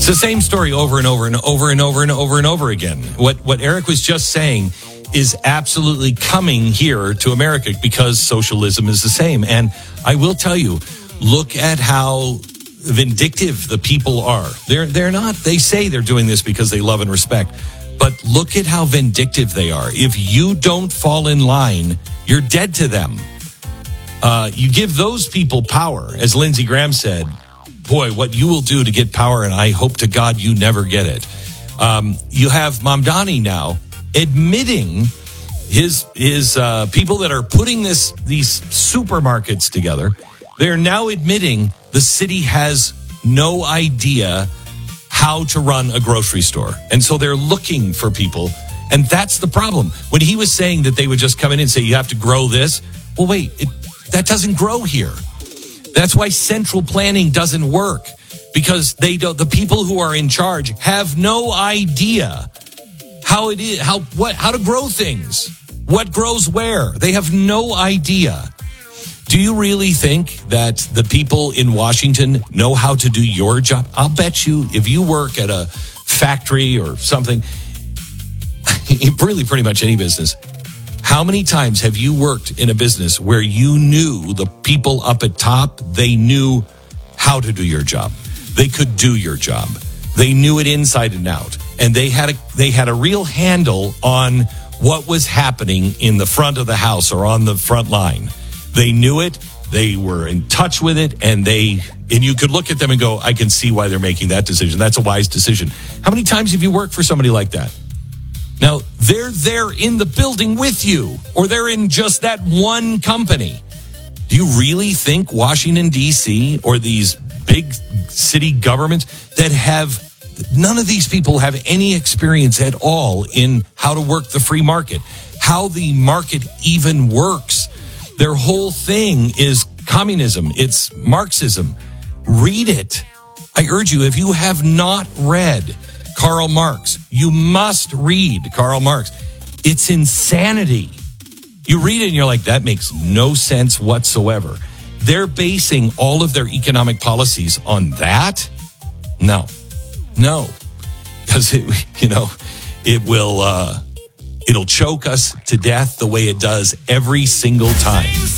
the same story over and over and over and over and over and over again. What Eric was just saying is absolutely coming here to America because socialism is the same. And I will tell you, look at how vindictive the people are. They're not. They say they're doing this because they love and respect. But look at how vindictive they are. If you don't fall in line, you're dead to them. You give those people power, as Lindsey Graham said. Boy, what you will do to get power, and I hope to God you never get it. You have Mamdani now admitting his people that are putting these supermarkets together. They're now admitting the city has no idea how to run a grocery store. And so they're looking for people. And that's the problem. When he was saying that they would just come in and say, you have to grow this. Well, wait, that doesn't grow here. That's why central planning doesn't work, because the people who are in charge have no idea how it is, how to grow things, what grows where. They have no idea. Do you really think that the people in Washington know how to do your job? I'll bet you if you work at a factory or something, really pretty much any business, how many times have you worked in a business where you knew the people up at top, they knew how to do your job? They could do your job. They knew it inside and out. And they had a real handle on what was happening in the front of the house or on the front line. They knew it. They were in touch with it. And you could look at them and go, I can see why they're making that decision. That's a wise decision. How many times have you worked for somebody like that? Now, they're there in the building with you, or they're in just that one company. Do you really think Washington, D.C., or these big city governments that none of these people have any experience at all in how to work the free market, how the market even works? Their whole thing is communism. It's Marxism. Read it. I urge you, if you have not read Karl Marx, you must read Karl Marx. It's insanity. You read it and you're like, that makes no sense whatsoever. They're basing all of their economic policies on that? No. Because it'll choke us to death the way it does every single time.